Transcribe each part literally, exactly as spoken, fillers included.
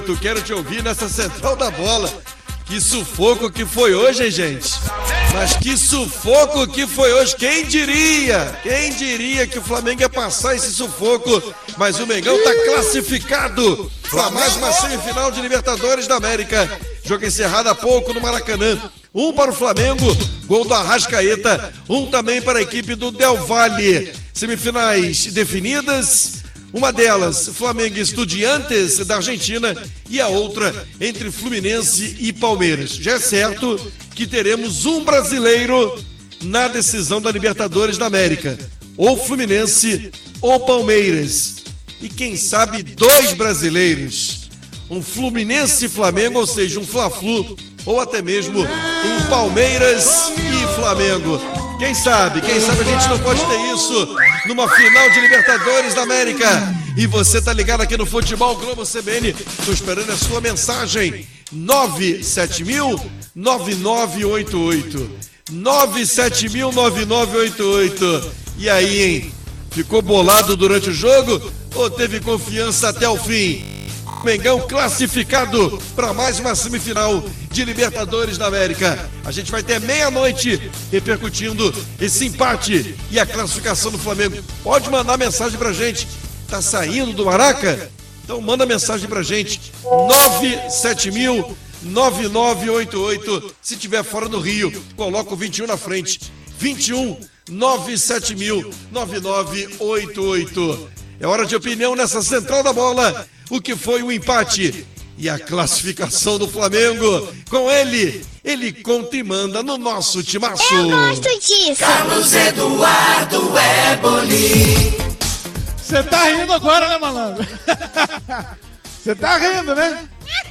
Quero te ouvir nessa central da bola. Que sufoco que foi hoje, hein, gente? Mas que sufoco que foi hoje. Quem diria? Quem diria que o Flamengo ia passar esse sufoco? Mas o Mengão tá classificado para mais uma semifinal de Libertadores da América. Jogo encerrado há pouco no Maracanã. Um para o Flamengo, gol do Arrascaeta. Um também para a equipe do Del Valle. Semifinais definidas. Uma delas, Flamengo e Estudiantes da Argentina, e a outra entre Fluminense e Palmeiras. Já é certo que teremos um brasileiro na decisão da Libertadores da América, ou Fluminense ou Palmeiras. E quem sabe dois brasileiros, um Fluminense e Flamengo, ou seja, um Fla-Flu, ou até mesmo um Palmeiras e Flamengo. Quem sabe, quem sabe a gente não pode ter isso numa final de Libertadores da América. E você tá ligado aqui no Futebol Globo C B N. Tô esperando a sua mensagem. nove sete mil, nove nove oito oito. nove sete mil, nove nove oito oito. E aí, hein? Ficou bolado durante o jogo ou teve confiança até o fim? Mengão classificado para mais uma semifinal de Libertadores da América. A gente vai ter meia-noite repercutindo esse empate e a classificação do Flamengo. Pode mandar mensagem pra gente. Tá saindo do Maraca? Então manda mensagem pra gente. nove sete mil, nove nove oito oito. Se tiver fora do Rio, coloca o vinte e um na frente. vinte e um, nove sete mil, nove nove oito oito. É hora de opinião nessa central da bola. O que foi o empate e a classificação do Flamengo. Com ele, ele conta e manda no nosso timaço. Eu gosto disso. Carlos Eduardo Eboli. Você tá rindo agora, né, malandro? Você tá rindo, né?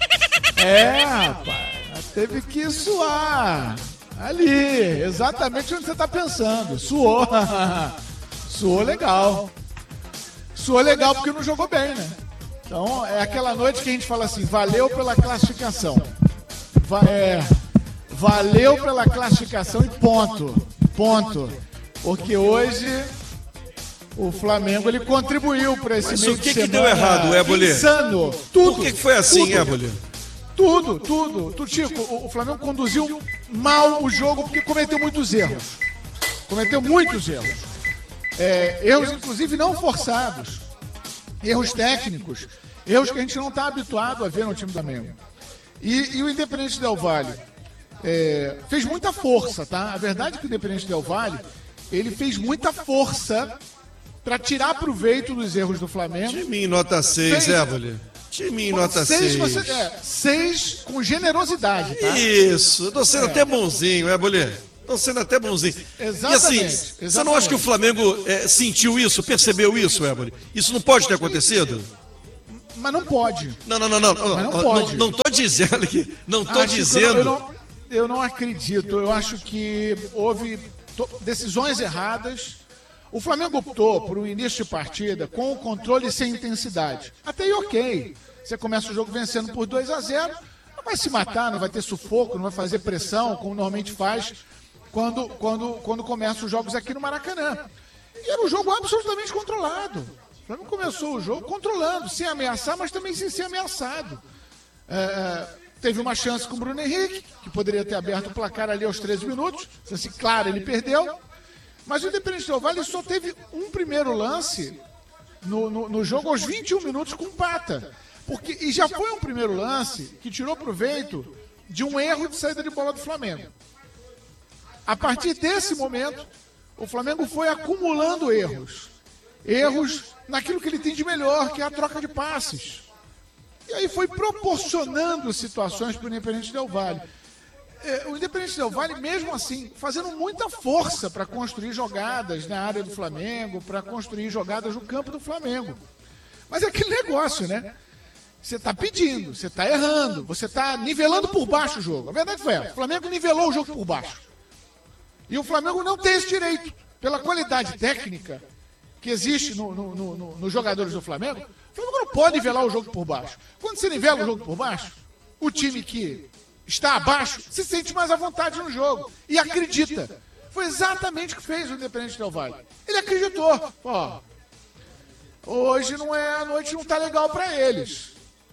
É, rapaz, teve que suar. Ali, exatamente onde você tá pensando. Suou. Suou legal. Suou legal porque não jogou bem, né? Então, é aquela noite que a gente fala assim, valeu pela classificação. Va- é, valeu pela classificação e ponto. Ponto. Porque hoje o Flamengo ele contribuiu para esse Mas meio o que de que semana deu errado, Eboli? insano. Tudo. Por que que foi assim, tudo, Eboli? Tudo, tudo. Tu, Chico, o, o Flamengo conduziu mal o jogo porque cometeu muitos erros. Cometeu muitos erros. É, erros, inclusive, não forçados. Erros técnicos, erros que a gente não está habituado a ver no time do Flamengo. E, e o Independente Del Valle é, fez muita força, tá? A verdade é que o Independente Del Valle, ele fez muita força para tirar proveito dos erros do Flamengo. Time em nota seis, Eboli. Time em nota seis. Você, é, seis com generosidade, tá? Isso, eu tô sendo É. até bonzinho, Eboli. Tô sendo até bonzinho. Exatamente, E assim, você não exatamente. acha que o Flamengo é, sentiu isso, percebeu isso, Eboli? Isso não pode ter acontecido? Mas não pode. Não, não, não, não. Mas não não, pode. não, não tô dizendo que. Não tô Acho que dizendo. Eu não, eu, não, eu não acredito. Eu acho que houve to- decisões erradas. O Flamengo optou por um início de partida com o controle sem intensidade. Até aí, ok. Você começa o jogo vencendo por dois a zero, não vai se matar, não vai ter sufoco, não vai fazer pressão, como normalmente faz quando, quando, quando começam os jogos aqui no Maracanã. E era um jogo absolutamente controlado. O Flamengo começou o jogo controlando, sem ameaçar, mas também sem ser ameaçado. É, teve uma chance com o Bruno Henrique, que poderia ter aberto o placar ali aos treze minutos. Assim, claro, ele perdeu. Mas o Independente Del Valle só teve um primeiro lance no, no, no jogo aos vinte e um minutos com Pata. Porque, e já foi um primeiro lance que tirou proveito de um erro de saída de bola do Flamengo. A partir desse momento, o Flamengo foi acumulando erros. Erros naquilo que ele tem de melhor, que é a troca de passes. E aí foi proporcionando situações para o Independente Del Valle. É, o Independente Del Valle, mesmo assim, fazendo muita força para construir jogadas na área do Flamengo, para construir jogadas no campo do Flamengo. Mas é aquele negócio, né? Você está pedindo, você está errando, você está nivelando por baixo o jogo. A verdade foi essa, o Flamengo nivelou o jogo por baixo. E o Flamengo não tem esse direito. Pela qualidade técnica que existe nos no, no, no, no jogadores do Flamengo, o Flamengo não pode nivelar o jogo por baixo. Quando você nivela o jogo por baixo, o time que está abaixo se sente mais à vontade no jogo. E acredita. Foi exatamente o que fez o Independente Del Valle. Ele acreditou. Ó, hoje não é, a noite não tá legal para eles.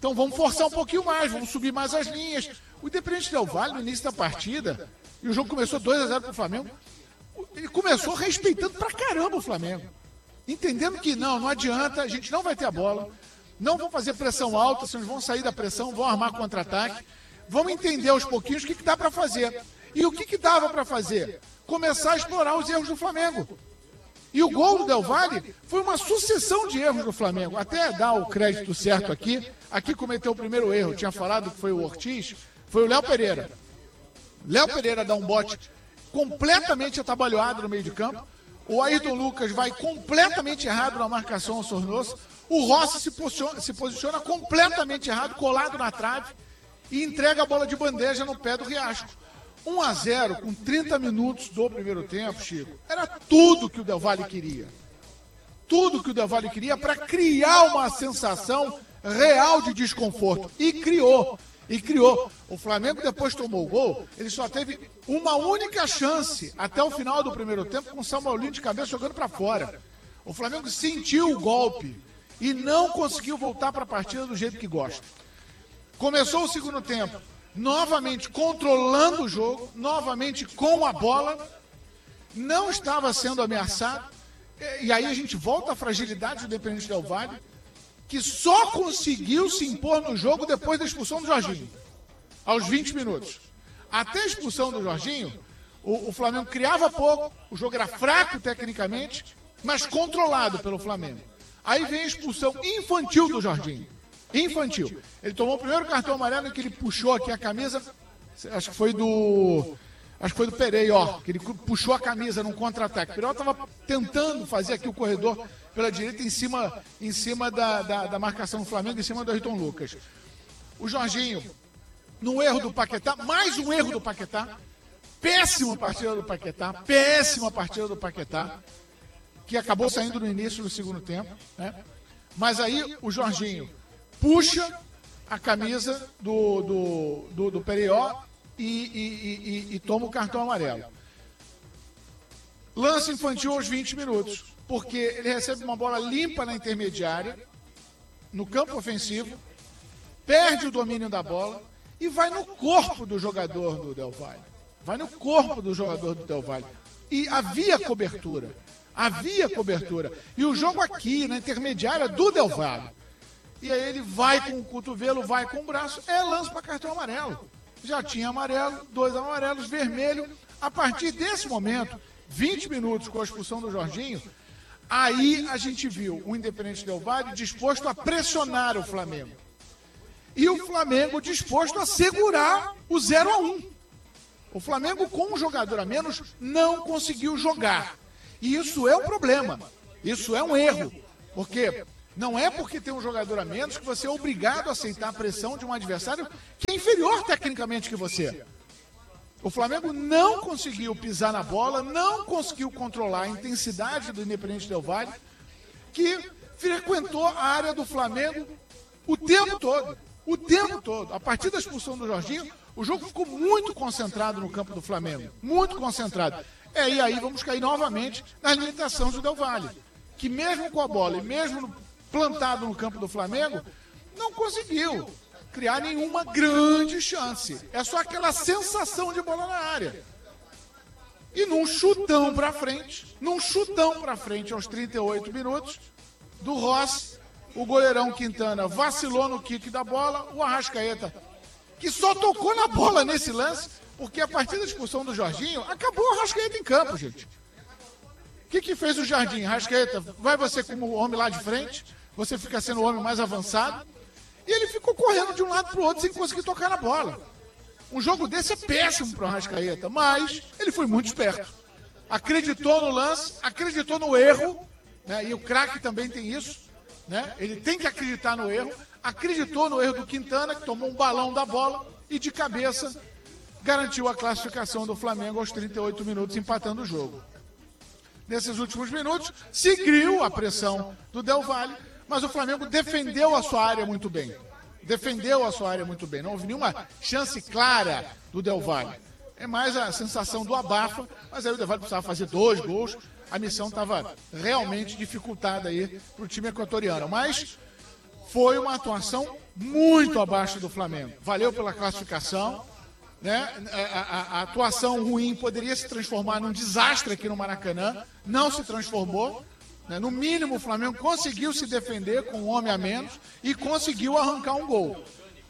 Então vamos forçar um pouquinho mais, vamos subir mais as linhas. O Independente Del Valle, no início da partida, e o jogo começou dois a zero pro Flamengo, ele começou respeitando pra caramba o Flamengo. Entendendo que não, não adianta, a gente não vai ter a bola, não vão fazer pressão alta, senão vão sair da pressão, vão armar contra-ataque. Vamos entender aos pouquinhos o que, que dá para fazer. E o que, que dava para fazer? Começar a explorar os erros do Flamengo. E o gol do Del Valle foi uma sucessão de erros do Flamengo. Até dar o crédito certo aqui, aqui cometeu o primeiro erro, tinha falado que foi o Ortiz, foi o Léo Pereira. Léo Pereira dá um bote completamente atabalhoado no meio de campo. O Ayrton Lucas vai completamente errado na marcação ao Sornoso. O Rossi se posiciona, se posiciona completamente errado, colado na trave, e entrega a bola de bandeja no pé do Riasco. um a zero com trinta minutos do primeiro tempo, Chico. Era tudo que o Del Valle queria. Tudo que o Del Valle queria para criar uma sensação real de desconforto. E criou. E criou. O Flamengo depois tomou o gol, ele só teve uma única chance até o final do primeiro tempo com o Samuelinho de cabeça jogando para fora. O Flamengo sentiu o golpe e não conseguiu voltar para a partida do jeito que gosta. Começou o segundo tempo, novamente controlando o jogo, novamente com a bola, não estava sendo ameaçado, e aí a gente volta à fragilidade do Independente Del Valle, que só conseguiu se impor no jogo depois da expulsão do Jorginho, aos vinte minutos. Até a expulsão do Jorginho, o, o Flamengo criava pouco, o jogo era fraco tecnicamente, mas controlado pelo Flamengo. Aí vem a expulsão infantil do Jorginho. Infantil. Ele tomou o primeiro cartão amarelo em que ele puxou aqui a camisa, acho que foi do... Acho que foi do Pereira, ó, que ele puxou a camisa num contra-ataque. O Pereira estava tentando fazer aqui o corredor pela direita em cima, em cima da, da, da marcação do Flamengo, em cima do Ayrton Lucas. O Jorginho, no erro do Paquetá, mais um erro do Paquetá, péssima partida do Paquetá, péssima partida do Paquetá, que acabou saindo no início do segundo tempo, né? Mas aí o Jorginho puxa a camisa do, do, do, do Pereira e, e, e, e toma o cartão amarelo. Lance infantil aos vinte minutos, porque ele recebe uma bola limpa na intermediária, no campo ofensivo, perde o domínio da bola e vai no corpo do jogador do Del Valle. Vai no corpo do jogador do Del Valle. E havia cobertura. Havia cobertura. E o jogo aqui, na intermediária do Del Valle. E aí ele vai com o cotovelo, vai com o braço, é lance para cartão amarelo. Já tinha amarelo, dois amarelos, vermelho. A partir desse momento, vinte minutos com a expulsão do Jorginho, aí a gente viu o Independente Del Valle disposto a pressionar o Flamengo. E o Flamengo disposto a segurar o zero a um. O Flamengo, com um jogador a menos, não conseguiu jogar. E isso é um problema. Isso é um erro. Porque não é porque tem um jogador a menos que você é obrigado a aceitar a pressão de um adversário que é inferior tecnicamente que você. O Flamengo não conseguiu pisar na bola, não conseguiu controlar a intensidade do Independente Del Valle, que frequentou a área do Flamengo o tempo todo. O tempo todo. A partir da expulsão do Jorginho, o jogo ficou muito concentrado no campo do Flamengo. Muito concentrado. É, e aí vamos cair novamente nas limitações do Del Valle, que mesmo com a bola e mesmo plantado no campo do Flamengo, não conseguiu criar nenhuma grande chance. É só aquela sensação de bola na área. E num chutão pra frente, num chutão pra frente aos trinta e oito minutos, do Rossi, o goleirão Quintana vacilou no kick da bola, o Arrascaeta, que só tocou na bola nesse lance, porque a partir da expulsão do Jorginho, acabou o Arrascaeta em campo, gente. O que que fez o Jardim? Arrascaeta, vai você como homem lá de frente, você fica sendo o homem mais avançado, e ele ficou correndo de um lado pro outro sem conseguir tocar na bola. Um jogo desse é péssimo pro Arrascaeta, mas ele foi muito esperto. Acreditou no lance, acreditou no erro, né? E o craque também tem isso, né? Ele tem que acreditar no erro, acreditou no erro do Quintana, que tomou um balão da bola e de cabeça garantiu a classificação do Flamengo aos trinta e oito minutos, empatando o jogo. Nesses últimos minutos, seguiu a pressão do Del Valle, mas o Flamengo defendeu a sua área muito bem. Defendeu a sua área muito bem. Não houve nenhuma chance clara do Del Valle. É mais a sensação do abafa, mas aí o Del Valle precisava fazer dois gols. A missão estava realmente dificultada aí para o time equatoriano. Mas foi uma atuação muito abaixo do Flamengo. Valeu pela classificação, né? A, a, a atuação ruim poderia se transformar num desastre aqui no Maracanã, não se transformou. Né? No mínimo, o Flamengo conseguiu se defender com um homem a menos e conseguiu arrancar um gol.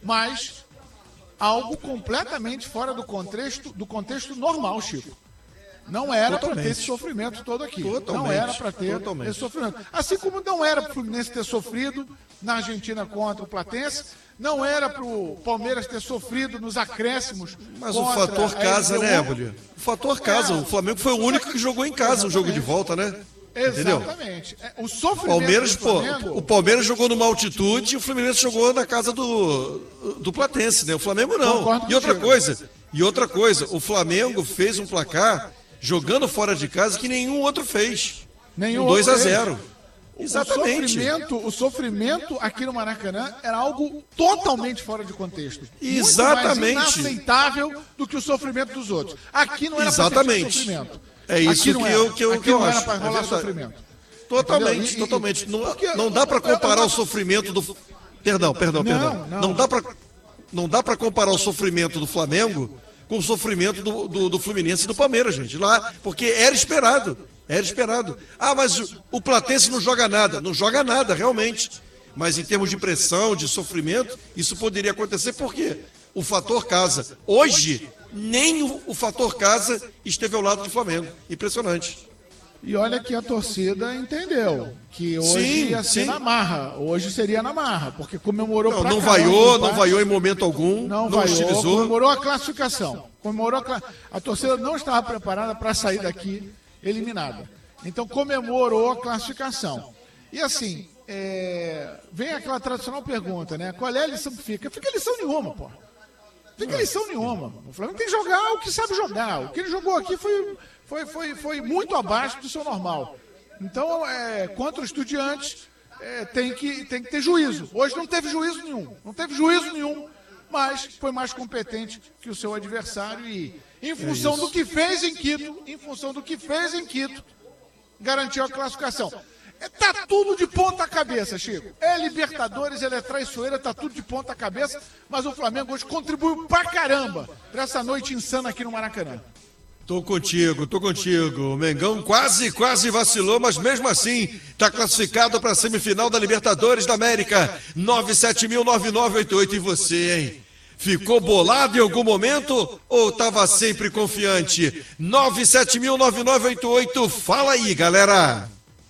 Mas algo completamente fora do contexto, do contexto normal, Chico. Não era para ter esse sofrimento todo aqui. Totalmente. Não era para ter Totalmente. esse sofrimento. Assim como não era para o Fluminense ter sofrido na Argentina contra o Platense, não era para o Palmeiras ter sofrido nos acréscimos. Mas o fator casa, né, Éboli? O fator casa. O Flamengo foi o único que jogou em casa o jogo de volta, né? Exatamente. Entendeu? O sofrimento Palmeiras, do Flamengo... pô, o Palmeiras jogou numa altitude e o Fluminense jogou na casa do, do Platense, né? O Flamengo não. Concordo e outra contigo. coisa, e outra coisa, o Flamengo fez um placar jogando fora de casa que nenhum outro fez. Nenhum um dois a outro zero. O Exatamente. sofrimento, o sofrimento aqui no Maracanã era algo totalmente fora de contexto. Exatamente. Muito mais inaceitável do que o sofrimento dos outros. Aqui não era Exatamente. para ter sofrimento. É isso que eu, que eu, aqui que eu não acho. era para rolar é sofrimento. Totalmente, E, totalmente. E, não, porque, não dá para comparar eu, eu, o sofrimento do... Perdão, perdão, não, perdão. Não, não dá para não dá para comparar o sofrimento do Flamengo com o sofrimento do, do, do Fluminense e do Palmeiras, gente. Lá, porque era esperado. Era esperado. Ah, mas o, o Platense não joga nada. Não joga nada, realmente. Mas em termos de pressão, de sofrimento, isso poderia acontecer. Por quê? O fator casa. Hoje, nem o, o fator casa esteve ao lado do Flamengo. Impressionante. E olha que a torcida entendeu que hoje sim, ia ser sim. na marra. Hoje seria na marra, porque comemorou não, pra não caramba, vaiou, empate. não vaiou em momento algum, Não, não vaiou, hostilizou. Comemorou a classificação. Comemorou a, cla... a torcida não estava preparada para sair daqui eliminada. Então comemorou a classificação. E assim, é... vem aquela tradicional pergunta, né? Qual é a lição que fica? Fica lição nenhuma, pô. Fica lição nenhuma. O Flamengo tem que jogar o que sabe jogar. O que ele jogou aqui foi, foi, foi, foi muito abaixo do seu normal. Então, é, contra o Estudiantes, é, tem, que, tem que ter juízo. Hoje não teve juízo nenhum. Não teve juízo nenhum, mas foi mais competente que o seu adversário e, em função é do que fez em Quito, em função do que fez em Quito, garantiu a classificação. É, tá tudo de ponta cabeça, Chico. É Libertadores, ele é traiçoeira, tá tudo de ponta cabeça, mas o Flamengo hoje contribuiu pra caramba pra essa noite insana aqui no Maracanã. Tô contigo, tô contigo. O Mengão quase, quase vacilou, mas mesmo assim tá classificado para a semifinal da Libertadores da América. nove sete mil nove nove oito oito. E você, hein? Ficou bolado em algum momento ou tava sempre confiante? nove sete mil nove nove oito oito. Fala aí, galera.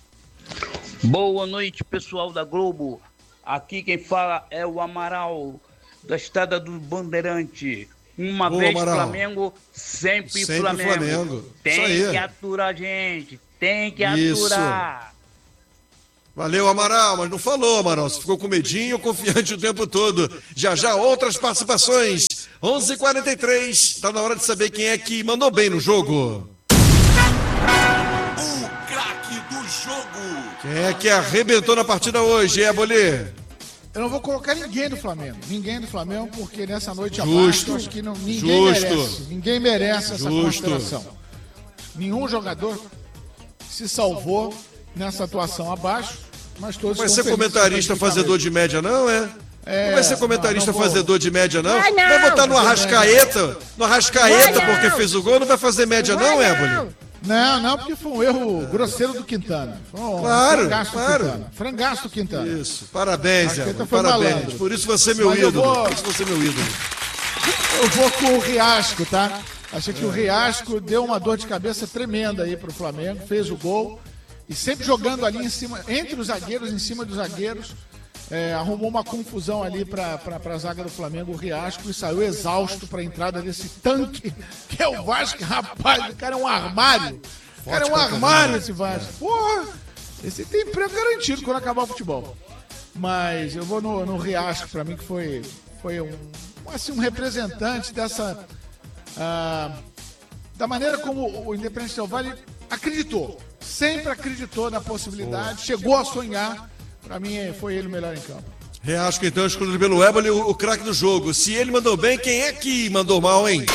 Boa noite, pessoal da Globo. Aqui quem fala é o Amaral, da Estrada do Bandeirante. Uma Boa, vez Amaral. Flamengo, sempre, Sempre Flamengo. Flamengo. Tem Isso aí. que aturar, gente. Tem que Isso. aturar. Valeu, Amaral, mas não falou, Amaral. Você ficou com medinho, confiante o tempo todo. Já já outras participações. onze e quarenta e três. Tá na hora de saber quem é que mandou bem no jogo. O craque do jogo. Quem é que arrebentou na partida hoje, é, Bolê? Eu não vou colocar ninguém do Flamengo. Ninguém do Flamengo, porque nessa noite Justo. abaixo, eu acho que não, ninguém Justo. merece. Ninguém merece essa Justo. consideração. Nenhum jogador se salvou nessa atuação abaixo, mas todos Vai estão ser felizes comentarista politicamente. fazedor de média, não, é? É, Não vai ser comentarista não, não vou. fazedor de média, não? Vai não. Vai botar no Arrascaeta, no Arrascaeta Vai não. porque fez o gol, não vai fazer média, não, é, Bolê? Não, não, porque foi um erro grosseiro do Quintana. Foi um Claro, frangaço do claro. Quintana. Frangaço do Quintana. Isso, parabéns, Zé. Arrascaeta foi Parabéns. malandro. Por isso você é meu Mas eu ídolo. vou- Por isso você é meu ídolo. Eu vou com o Riasco, tá? Achei que o Riasco deu uma dor de cabeça tremenda aí pro Flamengo, fez o gol e sempre jogando ali em cima, entre os zagueiros, em cima dos zagueiros, é, arrumou uma confusão ali pra, pra, pra zaga do Flamengo, o Riasco, e saiu exausto pra entrada desse tanque, que é o Vasco. Rapaz, o cara é um armário. O cara é um armário, esse Vasco. Porra, esse tem emprego garantido quando acabar o futebol. Mas eu vou no, no Riasco, pra mim, que foi, foi um, assim, um representante dessa... ah, da maneira como o Independente Del Valle acreditou. Sempre acreditou na possibilidade, chegou a sonhar. Pra mim, foi ele o melhor em campo. Reacho então, escolhido pelo Éboli, o, o craque do jogo. Se ele mandou bem, quem é que mandou mal, hein?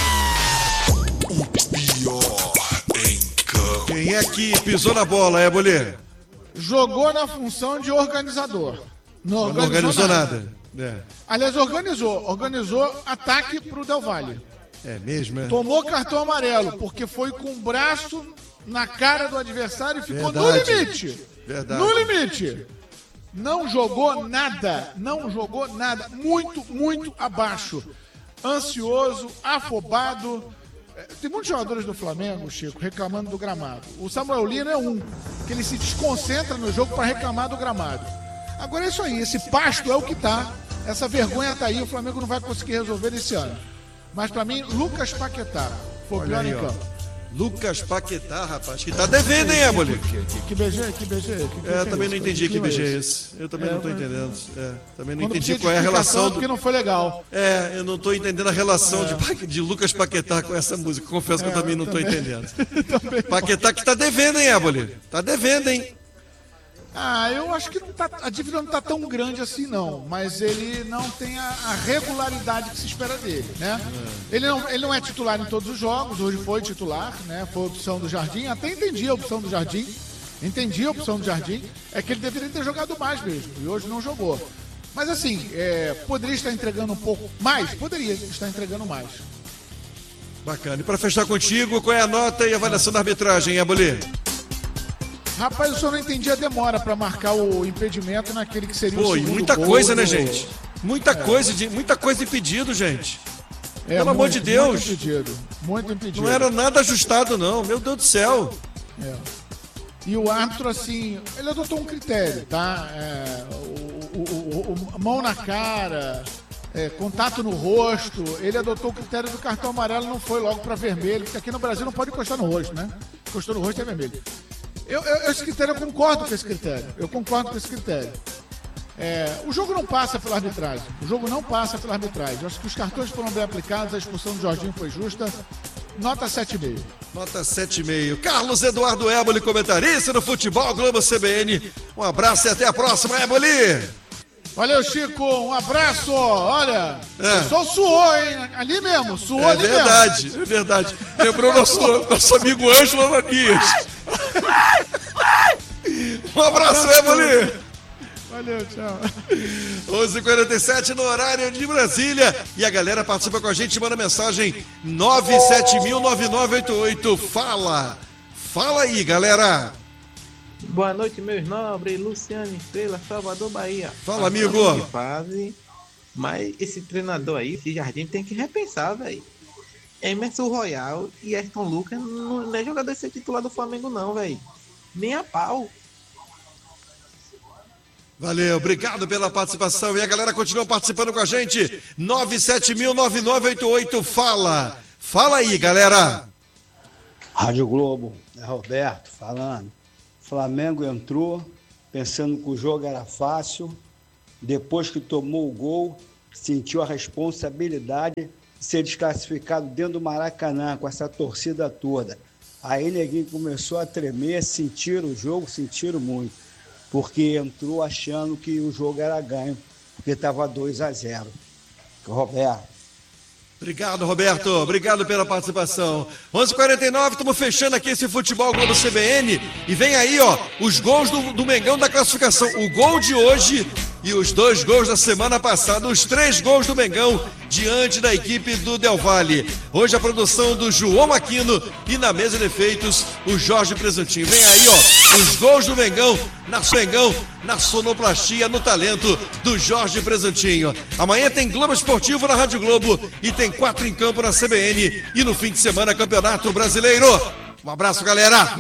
O pior em campo. Quem é que pisou na bola, Éboli? Jogou na função de organizador. Não Não organizou, organizou nada. nada. É. Aliás, organizou. Organizou ataque pro Del Valle. É mesmo, é? Tomou cartão amarelo, porque foi com o braço na cara do adversário e ficou Verdade. no limite. Verdade. No limite. Não jogou nada. Não jogou nada. Muito, muito abaixo. Ansioso, afobado. É, Tem muitos jogadores do Flamengo, Chico, reclamando do gramado. O Samuel Lino é um, que ele se desconcentra no jogo para reclamar do gramado. Agora é isso aí, esse pasto é o que tá. Essa vergonha tá aí, o Flamengo não vai conseguir resolver esse ano. Mas pra mim, Lucas Paquetá foi o Olha pior aí, em ó. campo. Lucas Paquetá, rapaz, que tá devendo, hein, Éboli? Que, que, que B G, que B G? Que, que É, que eu também não isso? entendi que clima B G é esse? esse. Eu também É, não tô mas- entendendo. É, também não Quando entendi precisa de qual é a relação explicação, do... porque não foi legal. É, eu não tô entendendo a relação de, Pa- de Lucas Paquetá com essa música. Confesso que eu É, também não tô também. entendendo. Também. Paquetá que tá devendo, hein, Éboli? Tá devendo, hein? Ah, eu acho que não tá, a dívida não tá tão grande assim, não. Mas ele não tem a, a regularidade que se espera dele, né? Ele, não, ele não é titular em todos os jogos, hoje foi titular, né? Foi a opção do Jardim, até entendi a opção do Jardim. Entendi a opção do Jardim. É que ele deveria ter jogado mais mesmo, e hoje não jogou. Mas assim, é, poderia estar entregando um pouco mais? Poderia estar entregando mais. Bacana. E pra fechar contigo, qual é a nota e avaliação da arbitragem, Éboli? Rapaz, eu só não entendi a demora para marcar o impedimento naquele que seria Pô, o e segundo muita gol coisa, né, do- gente? Muita coisa, de, muita coisa impedido, gente. É, Pelo amor muito, de Deus. Muito impedido. Muito impedido. Não era nada ajustado, não. Meu Deus do céu. É. E o árbitro, assim, ele adotou um critério, tá? É, o, o- o- o- mão na cara, é, contato no rosto. Ele adotou o critério do cartão amarelo, não foi logo para vermelho, porque aqui no Brasil não pode encostar no rosto, né? Encostou no rosto é vermelho. Eu, eu, esse critério, eu concordo com esse critério. Eu concordo com esse critério. É, o jogo não passa pela arbitragem. O jogo não passa pela arbitragem. Eu acho que os cartões foram bem aplicados, a expulsão do Jorginho foi justa. Nota sete vírgula cinco. Nota sete vírgula cinco. Carlos Eduardo Éboli, comentarista no Futebol Globo C B N. Um abraço e até a próxima, Éboli. Valeu, Chico. Um abraço. Olha, É. o pessoal suou, hein? Ali mesmo, suou É ali verdade, é verdade. Lembrou nosso, nosso amigo Ângelo Ananias. Um abraço, Éboli. mesmo. Valeu, tchau. onze e quarenta e sete no horário de Brasília. E a galera participa com a gente, manda mensagem nove sete mil, nove nove oito oito. Fala. Fala aí, galera. Boa noite, meus nobres. Luciano Estrela, Salvador, Bahia. Fala, amigo. Passando de fase, mas esse treinador aí, esse Jardim, tem que repensar, velho. Emerson Royal e Ayrton Lucas não, não é jogador de ser titular do Flamengo, não, velho. Nem a pau. Valeu, obrigado pela participação. E a galera continua participando com a gente. nove sete mil, nove nove oito oito. Fala. Fala aí, galera. Rádio Globo, é Roberto falando. Flamengo entrou pensando que o jogo era fácil. Depois que tomou o gol, sentiu a responsabilidade de ser desclassificado dentro do Maracanã com essa torcida toda. Aí neguinho começou a tremer, sentiram o jogo, sentiram muito. Porque entrou achando que o jogo era ganho, porque estava dois a zero. Roberto. Obrigado, Roberto. Obrigado pela participação. onze e quarenta e nove, estamos fechando aqui esse Futebol Globo C B N. E vem aí, ó, os gols do, do Mengão da classificação. O gol de hoje e os dois gols da semana passada. Os três gols do Mengão diante da equipe do Del Valle. Hoje a produção do João Aquino e na mesa de efeitos o Jorge Presuntinho. Vem aí, ó, os gols do Mengão na Mengão, na sonoplastia, no talento do Jorge Presuntinho. Amanhã tem Globo Esportivo na Rádio Globo e tem quatro em campo na C B N. E no fim de semana, Campeonato Brasileiro. Um abraço, galera.